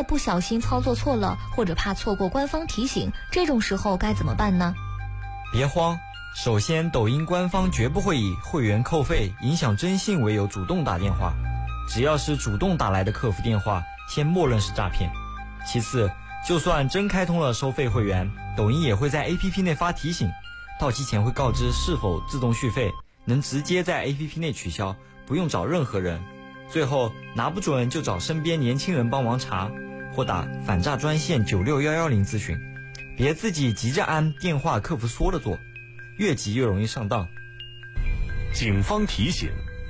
的不小心操作错了，或者怕错过官方提醒，这种时候该怎么办呢？ 别慌，首先抖音官方绝不会以会员扣费、影响征信为由主动打电话，只要是主动打来的客服电话，先默认是诈骗。其次，就算真开通了收费会员，抖音也会在 APP 内发提醒，到期前会告知是否自动续费，能直接在 APP 内取消，不用找任何人。最后拿不准就找身边年轻人帮忙查，或打反诈专线96110咨询，别自己急着按电话客服说的做，越急越容易上当。 警方提醒：